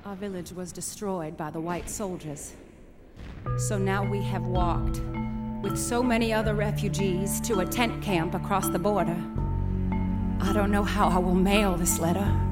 Our village was destroyed by the white soldiers. So now we have walked, with so many other refugees, to a tent camp across the border. I don't know how I will mail this letter.